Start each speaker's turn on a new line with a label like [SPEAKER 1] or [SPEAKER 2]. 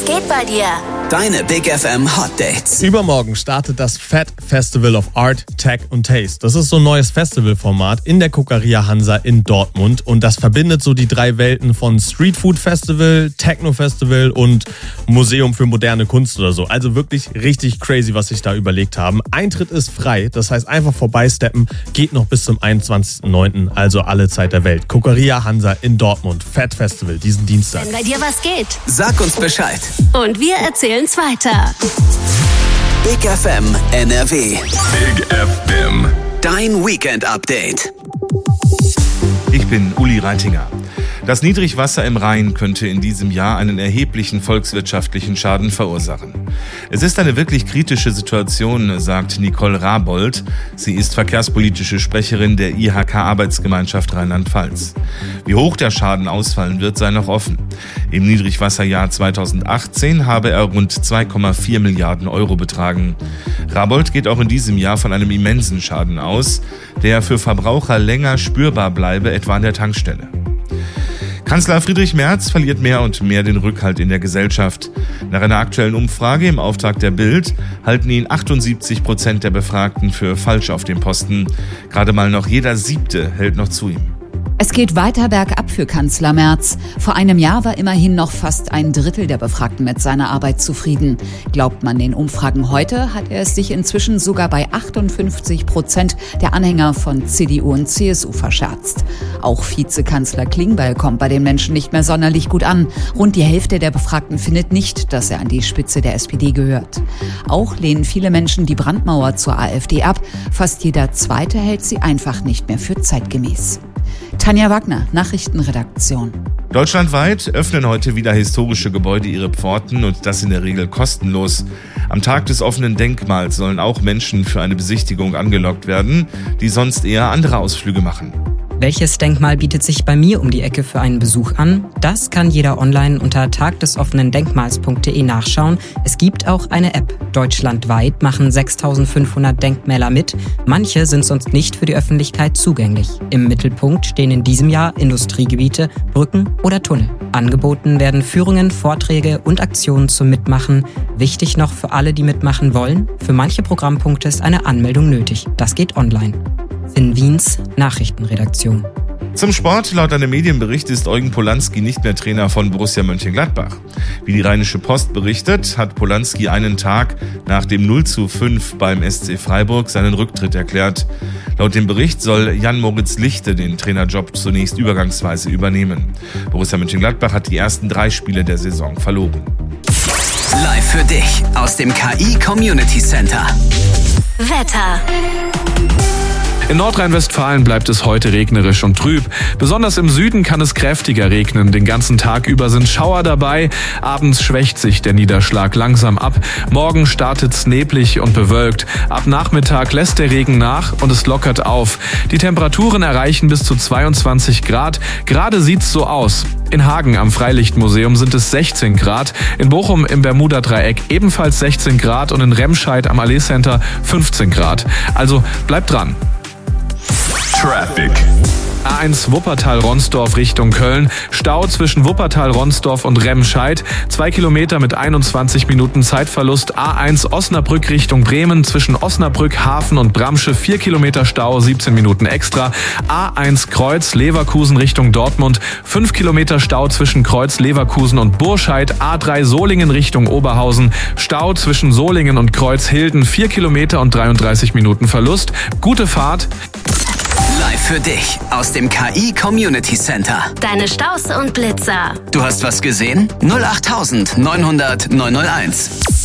[SPEAKER 1] geht bei dir?
[SPEAKER 2] Deine Big FM Hot Dates.
[SPEAKER 3] Übermorgen startet das Fat Festival of Art, Tech und Taste. Das ist so ein neues Festivalformat in der Kokeria Hansa in Dortmund. Und das verbindet so die drei Welten von Street Food Festival, Techno Festival und Museum für moderne Kunst oder so. Also wirklich richtig crazy, was sich da überlegt haben. Eintritt ist frei, das heißt einfach vorbeisteppen. Geht noch bis zum 21.09., also alle Zeit der Welt. Kokeria Hansa in Dortmund, Fat Festival, diesen Dienstag.
[SPEAKER 1] Wenn bei dir was geht.
[SPEAKER 2] Sag uns Bescheid.
[SPEAKER 1] Und wir erzählen's weiter.
[SPEAKER 2] Big FM NRW.
[SPEAKER 4] Big FM.
[SPEAKER 2] Dein Weekend Update.
[SPEAKER 5] Ich bin Uli Reitinger. Das Niedrigwasser im Rhein könnte in diesem Jahr einen erheblichen volkswirtschaftlichen Schaden verursachen. Es ist eine wirklich kritische Situation, sagt Nicole Rabold. Sie ist verkehrspolitische Sprecherin der IHK-Arbeitsgemeinschaft Rheinland-Pfalz. Wie hoch der Schaden ausfallen wird, sei noch offen. Im Niedrigwasserjahr 2018 habe er rund 2,4 Milliarden Euro betragen. Rabold geht auch in diesem Jahr von einem immensen Schaden aus, der für Verbraucher länger spürbar bleibe, etwa an der Tankstelle. Kanzler Friedrich Merz verliert mehr und mehr den Rückhalt in der Gesellschaft. Nach einer aktuellen Umfrage im Auftrag der Bild halten ihn 78% der Befragten für falsch auf dem Posten. Gerade mal noch jeder Siebte hält noch zu ihm.
[SPEAKER 6] Es geht weiter bergab für Kanzler Merz. Vor einem Jahr war immerhin noch fast ein Drittel der Befragten mit seiner Arbeit zufrieden. Glaubt man den Umfragen heute, hat er es sich inzwischen sogar bei 58% der Anhänger von CDU und CSU verscherzt. Auch Vizekanzler Klingbeil kommt bei den Menschen nicht mehr sonderlich gut an. Rund die Hälfte der Befragten findet nicht, dass er an die Spitze der SPD gehört. Auch lehnen viele Menschen die Brandmauer zur AfD ab. Fast jeder Zweite hält sie einfach nicht mehr für zeitgemäß. Tanja Wagner, Nachrichtenredaktion.
[SPEAKER 5] Deutschlandweit öffnen heute wieder historische Gebäude ihre Pforten und das in der Regel kostenlos. Am Tag des offenen Denkmals sollen auch Menschen für eine Besichtigung angelockt werden, die sonst eher andere Ausflüge machen.
[SPEAKER 7] Welches Denkmal bietet sich bei mir um die Ecke für einen Besuch an? Das kann jeder online unter tagdesoffenendenkmals.de nachschauen. Es gibt auch eine App. Deutschlandweit machen 6.500 Denkmäler mit. Manche sind sonst nicht für die Öffentlichkeit zugänglich. Im Mittelpunkt stehen in diesem Jahr Industriegebiete, Brücken oder Tunnel. Angeboten werden Führungen, Vorträge und Aktionen zum Mitmachen. Wichtig noch für alle, die mitmachen wollen: für manche Programmpunkte ist eine Anmeldung nötig. Das geht online. In Wiens Nachrichtenredaktion.
[SPEAKER 5] Zum Sport: Laut einem Medienbericht ist Eugen Polanski nicht mehr Trainer von Borussia Mönchengladbach. Wie die Rheinische Post berichtet, hat Polanski einen Tag nach dem 0:5 beim SC Freiburg seinen Rücktritt erklärt. Laut dem Bericht soll Jan-Moritz Lichte den Trainerjob zunächst übergangsweise übernehmen. Borussia Mönchengladbach hat die ersten 3 Spiele der Saison verloren.
[SPEAKER 2] Live für dich aus dem KI Community Center.
[SPEAKER 1] Wetter.
[SPEAKER 4] In Nordrhein-Westfalen bleibt es heute regnerisch und trüb. Besonders im Süden kann es kräftiger regnen. Den ganzen Tag über sind Schauer dabei. Abends schwächt sich der Niederschlag langsam ab. Morgen startet es neblig und bewölkt. Ab Nachmittag lässt der Regen nach und es lockert auf. Die Temperaturen erreichen bis zu 22 Grad. Gerade sieht's so aus. In Hagen am Freilichtmuseum sind es 16 Grad. In Bochum im Bermuda-Dreieck ebenfalls 16 Grad und in Remscheid am Allee Center 15 Grad. Also bleibt dran. Traffic. A1 Wuppertal-Ronsdorf Richtung Köln. Stau zwischen Wuppertal-Ronsdorf und Remscheid. 2 Kilometer mit 21 Minuten Zeitverlust. A1 Osnabrück Richtung Bremen. Zwischen Osnabrück, Hafen und Bramsche 4 Kilometer Stau, 17 Minuten extra. A1 Kreuz Leverkusen Richtung Dortmund. 5 Kilometer Stau zwischen Kreuz Leverkusen und Burscheid. A3 Solingen Richtung Oberhausen. Stau zwischen Solingen und Kreuz Hilden. 4 Kilometer und 33 Minuten Verlust. Gute Fahrt.
[SPEAKER 2] Live für dich aus dem KI Community Center.
[SPEAKER 1] Deine Staus und Blitzer.
[SPEAKER 2] Du hast was gesehen? 08900 901.